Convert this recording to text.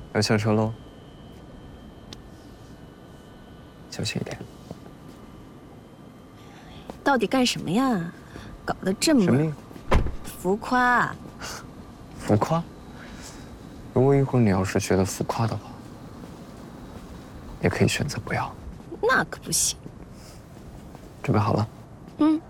要下车喽，小心一点。 到底干什么呀？搞得这么神秘， 浮夸。 浮夸。如果一会儿你要是觉得浮夸的话，也可以选择不要。 那可不行。 准备好了？ 嗯。